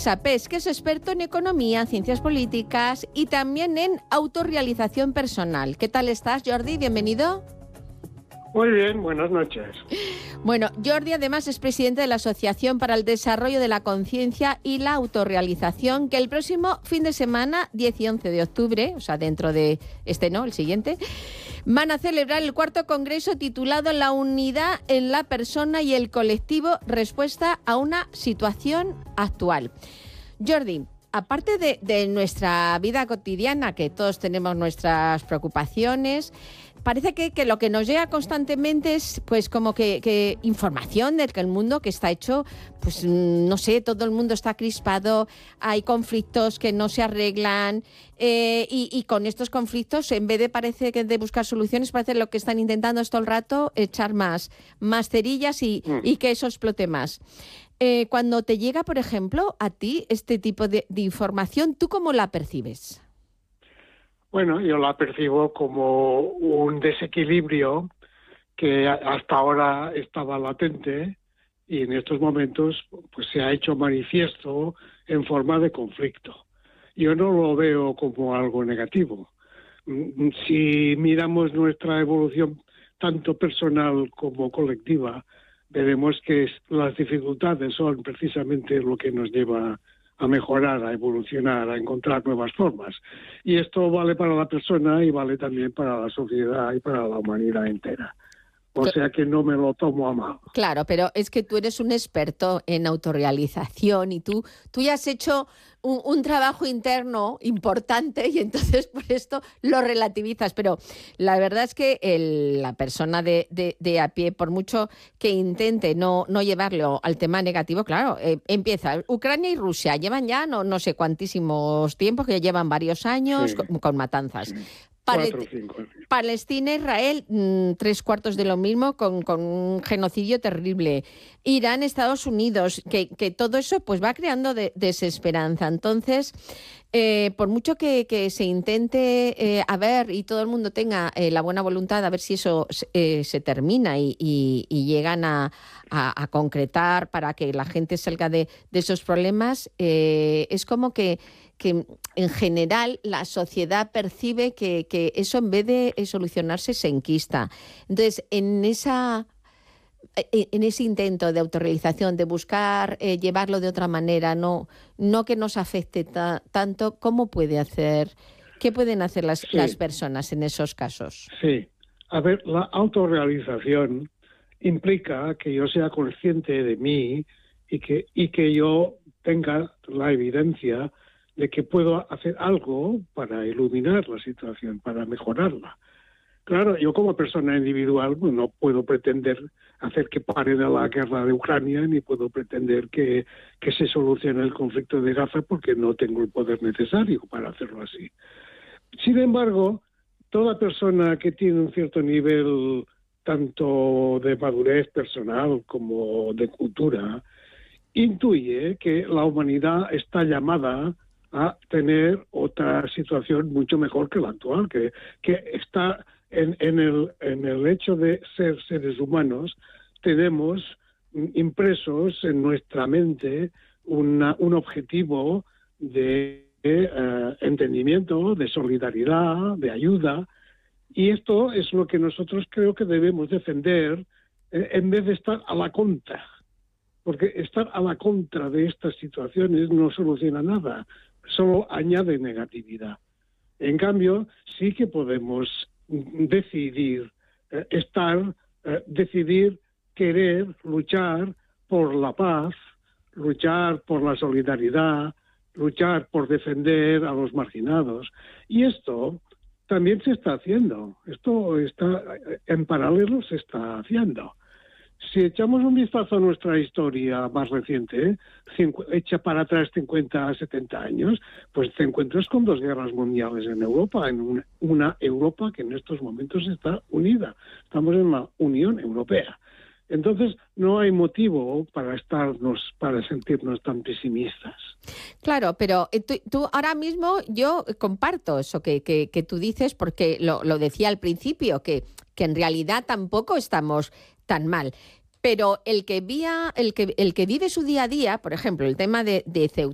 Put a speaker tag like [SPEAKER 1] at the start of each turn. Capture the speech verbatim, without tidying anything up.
[SPEAKER 1] Sapés, que es experto en economía, ciencias políticas y también en autorrealización personal. ¿Qué tal estás, Jordi? Bienvenido.
[SPEAKER 2] Muy bien, buenas noches.
[SPEAKER 1] Bueno, Jordi además es presidente de la Asociación para el Desarrollo de la Conciencia y la Autorrealización, que el próximo fin de semana, diez y once de octubre, o sea, dentro de este, ¿no?, el siguiente, van a celebrar el cuarto congreso titulado La unidad en la persona y el colectivo, respuesta a una situación actual. Jordi, aparte de, de nuestra vida cotidiana, que todos tenemos nuestras preocupaciones, parece que, que lo que nos llega constantemente es pues como que, que información del que el mundo que está hecho, pues no sé, todo el mundo está crispado, hay conflictos que no se arreglan eh, y, y con estos conflictos, en vez de parece que de buscar soluciones, parece lo que están intentando es todo el rato echar más, más cerillas y, mm. y que eso explote más. Eh, cuando te llega, por ejemplo, a ti este tipo de, de información, ¿tú cómo la percibes?
[SPEAKER 2] Bueno, yo la percibo como un desequilibrio que hasta ahora estaba latente y en estos momentos pues se ha hecho manifiesto en forma de conflicto. Yo no lo veo como algo negativo. Si miramos nuestra evolución tanto personal como colectiva, veremos que las dificultades son precisamente lo que nos lleva a mejorar, a evolucionar, a encontrar nuevas formas. Y esto vale para la persona y vale también para la sociedad y para la humanidad entera. O sea que no me lo tomo a mal.
[SPEAKER 1] Claro, pero es que tú eres un experto en autorrealización y tú, tú ya has hecho un, un trabajo interno importante y entonces por esto lo relativizas. Pero la verdad es que el, la persona de, de, de a pie, por mucho que intente no, no llevarlo al tema negativo, claro, eh, empieza. Ucrania y Rusia llevan ya no, no sé cuantísimos tiempos, que ya llevan varios años sí. con, con matanzas. Sí.
[SPEAKER 2] Cuatro, cinco, sí.
[SPEAKER 1] Palestina, Israel, mmm, tres cuartos de lo mismo, con, con un genocidio terrible. Irán, Estados Unidos, que, que todo eso pues va creando de, desesperanza. Entonces, eh, por mucho que, que se intente eh, a ver y todo el mundo tenga eh, la buena voluntad a ver si eso eh, se termina y, y, y llegan a, a, a concretar para que la gente salga de, de esos problemas, eh, es como que que en general la sociedad percibe que, que eso en vez de solucionarse se enquista. Entonces, en esa en ese intento de autorrealización, de buscar eh, llevarlo de otra manera, no, no que nos afecte ta- tanto, ¿cómo puede hacer, qué pueden hacer las, sí. las personas en esos casos?
[SPEAKER 2] Sí, a ver, la autorrealización implica que yo sea consciente de mí y que, y que yo tenga la evidencia de que puedo hacer algo para iluminar la situación, para mejorarla. Claro, yo como persona individual pues, no puedo pretender hacer que pare la guerra de Ucrania, ni puedo pretender que, que se solucione el conflicto de Gaza porque no tengo el poder necesario para hacerlo así. Sin embargo, toda persona que tiene un cierto nivel tanto de madurez personal como de cultura, intuye que la humanidad está llamada a tener otra situación mucho mejor que la actual, que, que está en, en, el, en el hecho de ser seres humanos, tenemos impresos en nuestra mente una, un objetivo de eh, entendimiento, de solidaridad, de ayuda, y esto es lo que nosotros creo que debemos defender eh, en vez de estar a la contra, porque estar a la contra de estas situaciones no soluciona nada, solo añade negatividad. En cambio, sí que podemos decidir eh, estar, eh, decidir querer luchar por la paz, luchar por la solidaridad, luchar por defender a los marginados. Y esto también se está haciendo. Esto está en paralelo se está haciendo. Si echamos un vistazo a nuestra historia más reciente, hecha para atrás cincuenta a setenta años, pues te encuentras con dos guerras mundiales en Europa, en una, una Europa que en estos momentos está unida. Estamos en la Unión Europea. Entonces, no hay motivo para estarnos, para sentirnos tan pesimistas.
[SPEAKER 1] Claro, pero tú, tú ahora mismo yo comparto eso que, que, que tú dices, porque lo, lo decía al principio, que, que en realidad tampoco estamos tan mal. Pero el que, vía, el que, el que vive su día a día, por ejemplo, el tema de, de Ceuta,